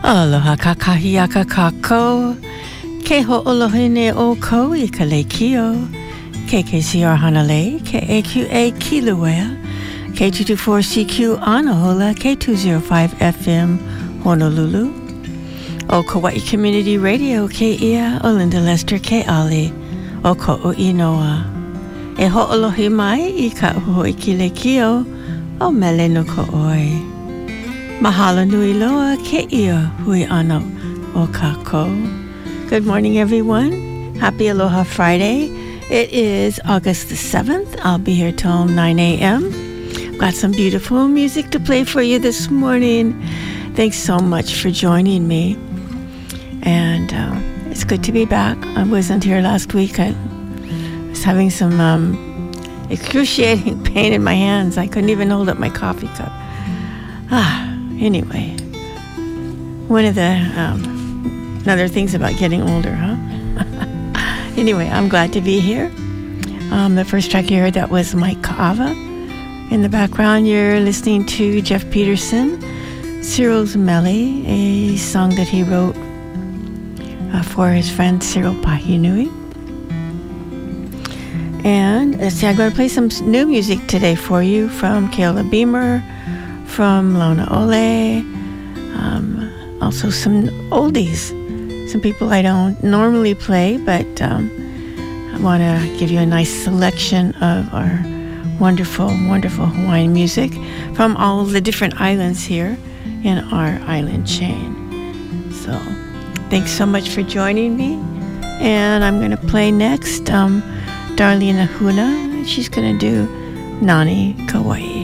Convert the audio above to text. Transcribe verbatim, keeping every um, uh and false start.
Aloha kakahiaka kako. Ke ho'olohine o ko I ka leikio. K K C R Hanalei, K A Q A Kilauea, K two twenty-four C Q Anahola, K two oh five F M Honolulu. O Kauai Community Radio, Ke Ia, o Linda Lester, Ke Ali, o Ko'o Inoa. E ho'olohi mai I ka uho I ki leikio, o mele no ko'oi. Mahalo nui loa ke ia hui ano o kako. Good morning, everyone. Happy Aloha Friday. It is August the seventh. I'll be here till nine a.m. Got some beautiful music to play for you this morning. Thanks so much for joining me. And uh, it's good to be back. I wasn't here last week. I was having some um, excruciating pain in my hands. I couldn't even hold up my coffee cup. Ah. Anyway, one of the um, other things about getting older, huh? Anyway, I'm glad to be here. Um, the first track you heard, that was Mike Kaava. In the background, you're listening to Jeff Peterson, Cyril's Mele, a song that he wrote uh, for his friend Cyril Pahinui. And let's see, I'm going to play some new music today for you from Kayla Beamer, from Lona Ole, um, also some oldies, some people I don't normally play, but um, I want to give you a nice selection of our wonderful, wonderful Hawaiian music from all the different islands here in our island chain. So thanks so much for joining me, and I'm going to play next um, Darlene Ahuna. She's going to do Nani Kauai.